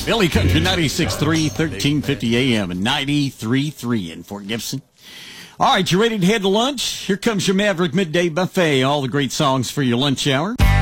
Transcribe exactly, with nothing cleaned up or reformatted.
Billy Country ninety-six point three, thirteen fifty A M and ninety-three point three in Fort Gibson. All right, you ready to head to lunch? Here comes your Maverick Midday Buffet. All the great songs for your lunch hour.